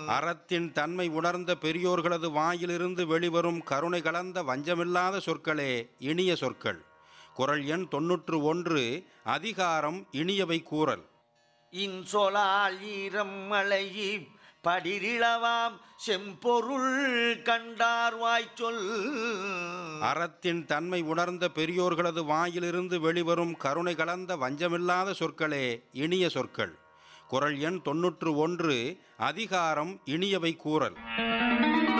அறத்தின் தன்மை உணர்ந்த பெரியோர்களது வாயிலிருந்து வெளிவரும் கருணை கலந்த வஞ்சமில்லாத சொற்களே இனிய சொற்கள். குறள் எண் 91. அதிகாரம் இனியவை கூறல். இன்சொலால் ஈரம் மலையி படிரிளவாம் செம்பொருள் கண்டார் வாய்ச்சொல். அறத்தின் தன்மை உணர்ந்த பெரியோர்களது வாயிலிருந்து வெளிவரும் கருணை கலந்த வஞ்சமில்லாத சொற்களே இனிய சொற்கள். குறள் எண் 91. அதிகாரம் இனியவை கூறல்.